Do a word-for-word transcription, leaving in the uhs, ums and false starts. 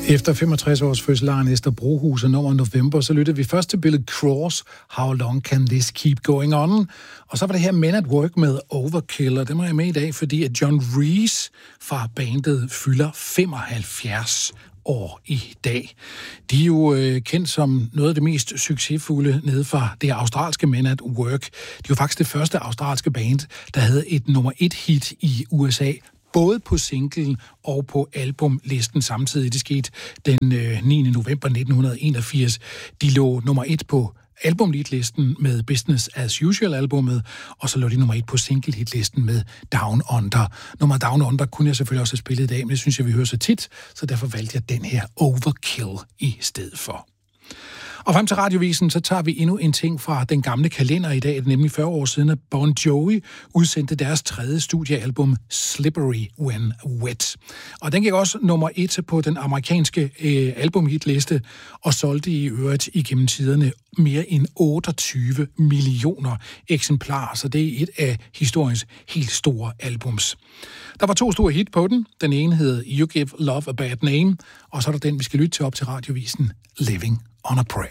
Efter femogtres års fødselaren Esther Brohus og nummer November, så lyttede vi først til Billy Cross, How Long Can This Keep Going On? Og så var det her Men at Work med Overkill, og det må jeg med i dag, fordi at John Reese fra bandet fylder femoghalvfjerds år i dag. De er jo øh, kendt som noget af det mest succesfulde nede fra det australske Men at Work. De var faktisk det første australske band, der havde et nummer et hit i U S A, både på single og på albumlisten samtidig. Det skete den niende november nitten enogfirs. De lå nummer et på albumhitlisten med Business as Usual-albummet, og så lå de nummer et på single-hitlisten med Down Under. Nummer Down Under kunne jeg selvfølgelig også have spillet i dag, men det synes jeg, vi hører så tit, så derfor valgte jeg den her Overkill i stedet for. Og frem til Radiovisen, så tager vi endnu en ting fra den gamle kalender i dag, nemlig fyrre år siden, at Bon Jovi udsendte deres tredje studiealbum Slippery When Wet. Og den gik også nummer et på den amerikanske øh, albumhitliste, og solgte i øvrigt igennem tiderne mere end otteogtyve millioner eksemplarer, så det er et af historiens helt store albums. Der var to store hit på den. Den ene hed You Give Love a Bad Name, og så er der den, vi skal lytte til op til Radiovisen, Living on a Prayer.